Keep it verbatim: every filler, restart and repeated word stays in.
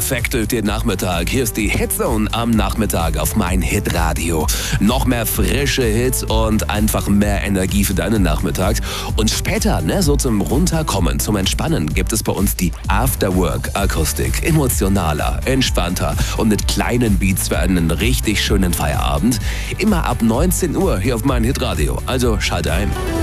perfekt durch den Nachmittag. Hier ist die Hitzone am Nachmittag auf mein Hitradio. Noch mehr frische Hits und einfach mehr Energie für deinen Nachmittag. Und später, ne, so zum Runterkommen, zum Entspannen, gibt es bei uns die Afterwork-Akustik. Emotionaler, entspannter und mit kleinen Beats für einen richtig schönen Feierabend. Immer ab neunzehn Uhr hier auf mein Hitradio. Also schalte ein.